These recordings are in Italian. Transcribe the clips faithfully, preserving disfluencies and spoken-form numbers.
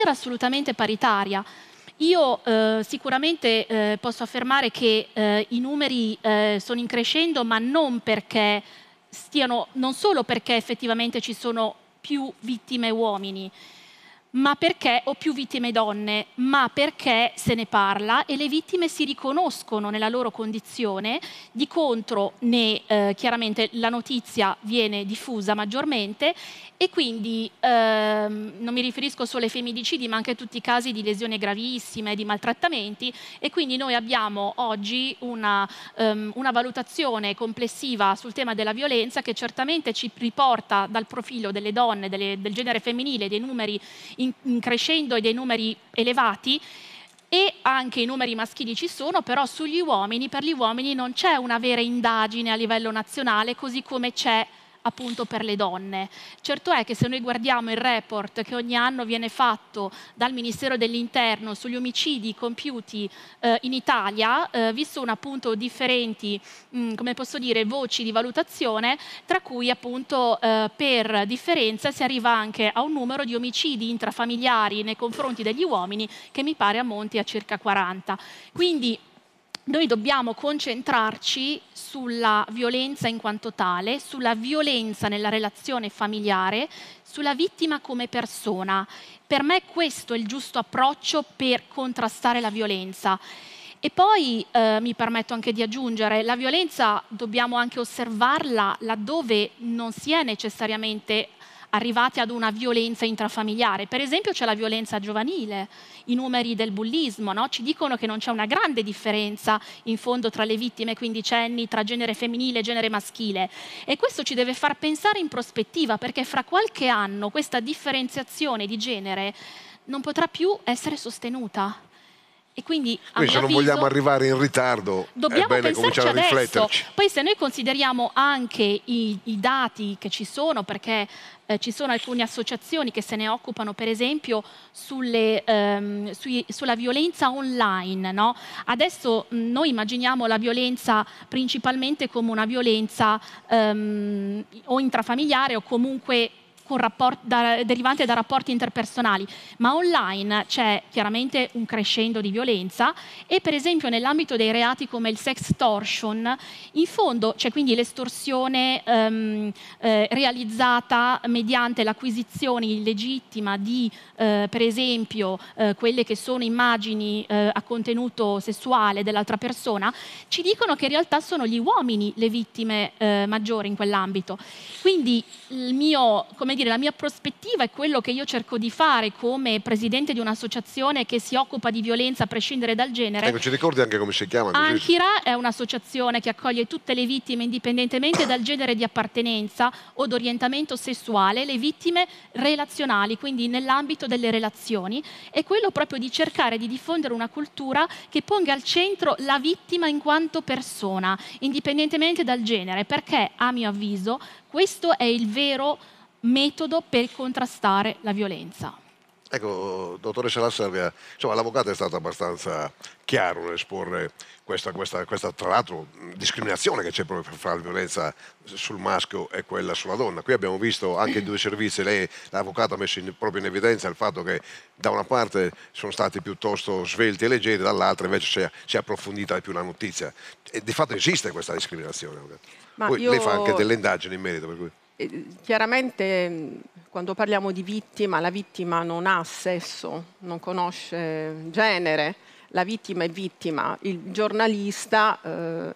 assolutamente paritaria. Io eh, sicuramente eh, posso affermare che eh, i numeri eh, sono in crescendo, ma non perché stiano, non solo perché effettivamente ci sono più vittime uomini, ma perché, o più vittime donne, ma perché se ne parla e le vittime si riconoscono nella loro condizione, di contro ne, eh, chiaramente la notizia viene diffusa maggiormente e quindi ehm, non mi riferisco solo ai femminicidi ma anche a tutti i casi di lesioni gravissime, di maltrattamenti, e quindi noi abbiamo oggi una, um, una valutazione complessiva sul tema della violenza che certamente ci riporta dal profilo delle donne, delle, del genere femminile, dei numeri in, in crescendo e dei numeri elevati, e anche i numeri maschili ci sono, però sugli uomini, per gli uomini non c'è una vera indagine a livello nazionale così come c'è appunto per le donne. Certo è che se noi guardiamo il report che ogni anno viene fatto dal Ministero dell'Interno sugli omicidi compiuti eh, in Italia, eh, vi sono appunto differenti, mh, come posso dire, voci di valutazione, tra cui appunto eh, per differenza si arriva anche a un numero di omicidi intrafamiliari nei confronti degli uomini che mi pare ammonti a circa quaranta. Quindi noi dobbiamo concentrarci sulla violenza in quanto tale, sulla violenza nella relazione familiare, sulla vittima come persona. Per me questo è il giusto approccio per contrastare la violenza. E poi eh, mi permetto anche di aggiungere, la violenza dobbiamo anche osservarla laddove non si è necessariamente arrivati ad una violenza intrafamiliare. Per esempio c'è la violenza giovanile, i numeri del bullismo, no? Ci dicono che non c'è una grande differenza in fondo tra le vittime quindicenni, tra genere femminile e genere maschile, e questo ci deve far pensare in prospettiva, perché fra qualche anno questa differenziazione di genere non potrà più essere sostenuta. E quindi, a quindi se non avviso, vogliamo arrivare in ritardo dobbiamo è bene cominciare a rifletterci. Poi se noi consideriamo anche i, i dati che ci sono, perché eh, ci sono alcune associazioni che se ne occupano per esempio sulle, ehm, sui, sulla violenza online, no? Adesso mh, noi immaginiamo la violenza principalmente come una violenza ehm, o intrafamiliare o comunque con rapport, da, derivante da rapporti interpersonali, ma online c'è chiaramente un crescendo di violenza e per esempio nell'ambito dei reati come il sextortion, in fondo c'è quindi l'estorsione ehm, eh, realizzata mediante l'acquisizione illegittima di eh, per esempio eh, quelle che sono immagini eh, a contenuto sessuale dell'altra persona. Ci dicono che in realtà sono gli uomini le vittime eh, maggiori in quell'ambito. Quindi il mio, come dire, la mia prospettiva è quello che io cerco di fare come presidente di un'associazione che si occupa di violenza a prescindere dal genere. Ecco, ci ricordi anche come si chiama? Anchira è un'associazione che accoglie tutte le vittime indipendentemente dal genere di appartenenza o d'orientamento sessuale, le vittime relazionali, quindi nell'ambito delle relazioni, è quello proprio di cercare di diffondere una cultura che ponga al centro la vittima in quanto persona, indipendentemente dal genere, perché a mio avviso questo è il vero metodo per contrastare la violenza. Ecco, dottoressa La Servia, insomma, l'avvocato è stato abbastanza chiaro nell'esporre questa, questa, questa, tra l'altro, discriminazione che c'è proprio fra la violenza sul maschio e quella sulla donna. Qui abbiamo visto anche in due servizi, lei, l'avvocato, ha messo in, proprio in evidenza il fatto che da una parte sono stati piuttosto svelti e leggeri, dall'altra invece si è, si è approfondita di più la notizia. E di fatto esiste questa discriminazione. Ma Poi io... lei fa anche delle indagini in merito, per cui... Chiaramente quando parliamo di vittima, la vittima non ha sesso, non conosce genere, la vittima è vittima, il giornalista eh,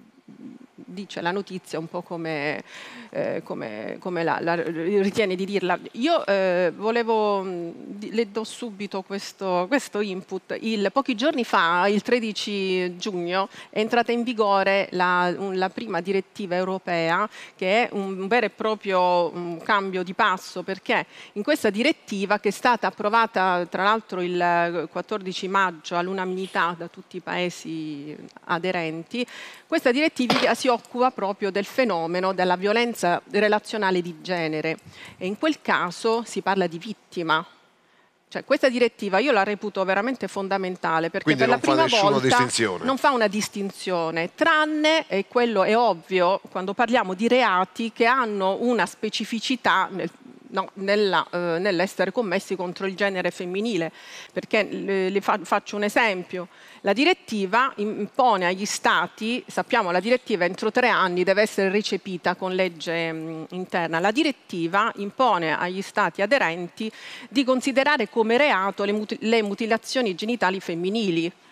dice la notizia un po' come, eh, come, come la, la ritiene di dirla. Io eh, volevo, le do subito questo, questo input. Il, pochi giorni fa, il tredici giugno, è entrata in vigore la, un, la prima direttiva europea, che è un vero e proprio un cambio di passo, perché in questa direttiva, che è stata approvata tra l'altro il quattordici maggio all'unanimità da tutti i paesi aderenti, questa direttiva si occupa proprio del fenomeno della violenza relazionale di genere e in quel caso si parla di vittima. Cioè, questa direttiva io la reputo veramente fondamentale perché Quindi per la prima volta non fa una distinzione, tranne, e quello è ovvio, quando parliamo di reati che hanno una specificità nel, no, nella, eh, nell'essere commessi contro il genere femminile, perché le, le fa, faccio un esempio. La direttiva impone agli Stati, sappiamo la direttiva entro tre anni deve essere recepita con legge mh, interna, la direttiva impone agli Stati aderenti di considerare come reato le, muti le mutilazioni genitali femminili.